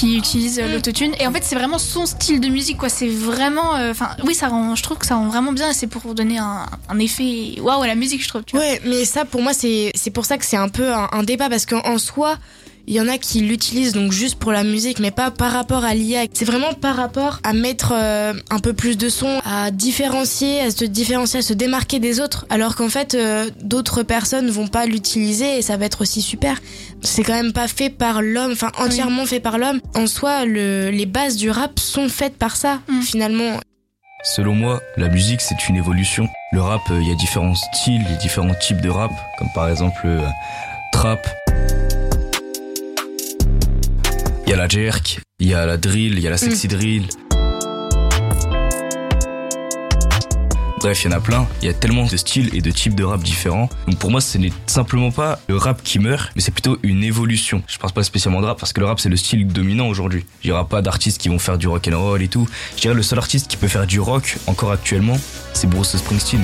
qui utilise l'autotune. Et en fait, c'est vraiment son style de musique, quoi. C'est vraiment. Oui, je trouve que ça rend vraiment bien et c'est pour donner un effet waouh à la musique, je trouve. Tu vois. Ouais, mais ça, pour moi, c'est pour ça que c'est un peu un débat parce qu'en soi, il y en a qui l'utilisent donc juste pour la musique, mais pas par rapport à l'IA. C'est vraiment par rapport à mettre un peu plus de son, à se démarquer des autres. Alors qu'en fait, d'autres personnes vont pas l'utiliser et ça va être aussi super. C'est quand même pas fait par l'homme, entièrement fait par l'homme. En soi, les bases du rap sont faites par ça, finalement. Selon moi, la musique, c'est une évolution. Le rap, il y a différents styles, il y a différents types de rap, comme par exemple trap. Il y a la jerk, il y a la drill, il y a la sexy drill. Bref, il y en a plein. Il y a tellement de styles et de types de rap différents. Donc pour moi, ce n'est simplement pas le rap qui meurt, mais c'est plutôt une évolution. Je parle pas spécialement de rap parce que le rap, c'est le style dominant aujourd'hui. Il y aura pas d'artistes qui vont faire du rock and roll et tout. Je dirais le seul artiste qui peut faire du rock encore actuellement, c'est Bruce Springsteen.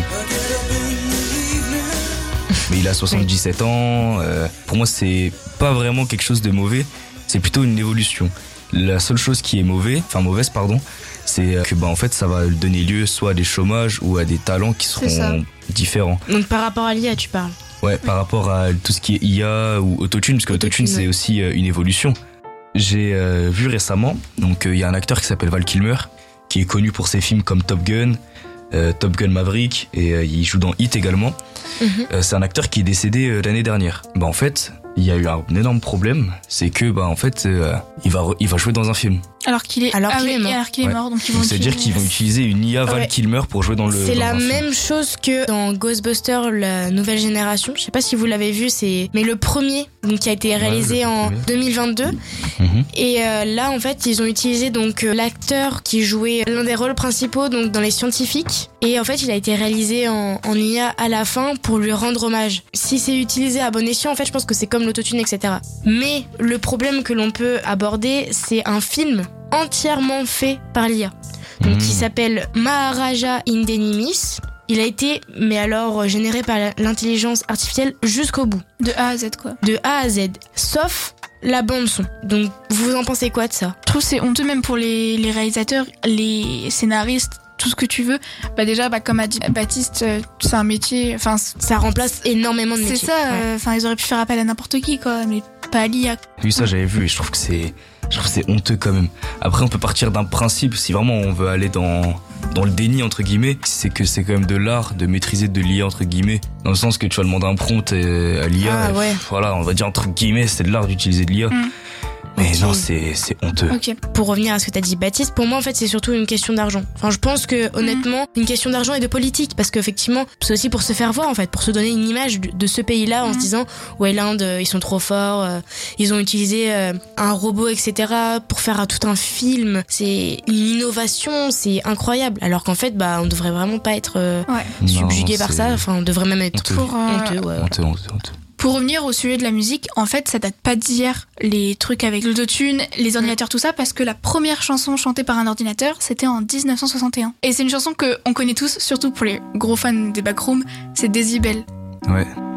Mais il a 77 ans. Pour moi, c'est pas vraiment quelque chose de mauvais. C'est plutôt une évolution. La seule chose qui est mauvaise, c'est que en fait ça va donner lieu soit à des chômages ou à des talents qui seront différents. Donc par rapport à l'IA, tu parles. Ouais, par rapport à tout ce qui est IA ou autotune, parce que l'autotune c'est aussi une évolution. J'ai vu récemment, donc il y a un acteur qui s'appelle Val Kilmer, qui est connu pour ses films comme Top Gun Maverick, et il joue dans Hit également. C'est un acteur qui est décédé l'année dernière. En fait, il y a eu un énorme problème, c'est que il va jouer dans un film. Alors qu'il est mort. Donc c'est-à-dire qu'ils vont utiliser une IA Val Kilmer pour jouer dans le. C'est la même chose que dans Ghostbusters, la nouvelle génération. Je sais pas si vous l'avez vu, mais le premier, donc qui a été réalisé en 2022. Et là, en fait, ils ont utilisé donc l'acteur qui jouait l'un des rôles principaux, donc dans Les Scientifiques. Et en fait, il a été réalisé en IA à la fin pour lui rendre hommage. Si c'est utilisé à bon escient, en fait, je pense que c'est comme l'autotune, etc. Mais le problème que l'on peut aborder, c'est un film entièrement fait par l'IA. Donc, qui s'appelle Maharaja Indenimis. Il a été, généré par l'intelligence artificielle jusqu'au bout. De A à Z, quoi. De A à Z. Sauf la bande-son. Donc, vous en pensez quoi de ça ? Je trouve que c'est honteux même pour les réalisateurs, les scénaristes, tout ce que tu veux. Déjà, comme a dit Baptiste, c'est un métier. Ça remplace énormément de métiers. C'est ça. Ils auraient pu faire appel à n'importe qui, quoi, mais pas à l'IA. Oui, ça j'avais vu et je trouve que c'est honteux quand même. Après, on peut partir d'un principe, si vraiment on veut aller dans le déni entre guillemets, c'est que c'est quand même de l'art de maîtriser de l'IA entre guillemets, dans le sens que tu vas demander un prompt à l'IA. Voilà, on va dire entre guillemets, c'est de l'art d'utiliser de l'IA. Mais non, c'est honteux. Pour revenir à ce que t'as dit, Baptiste, pour moi, en fait, c'est surtout une question d'argent. Je pense que, honnêtement, une question d'argent et de politique, parce qu'effectivement, c'est aussi pour se faire voir, en fait, pour se donner une image de ce pays-là en se disant, ouais, l'Inde, ils sont trop forts, ils ont utilisé un robot, etc., pour faire tout un film. C'est une innovation, c'est incroyable. Alors qu'en fait, on devrait vraiment pas être subjugué par ça. On devrait même être honteux. Pour revenir au sujet de la musique, en fait, ça date pas d'hier, les trucs avec l'autotune, les ordinateurs, tout ça, parce que la première chanson chantée par un ordinateur, c'était en 1961. Et c'est une chanson qu'on connaît tous, surtout pour les gros fans des Backrooms, c'est Decibel. Ouais.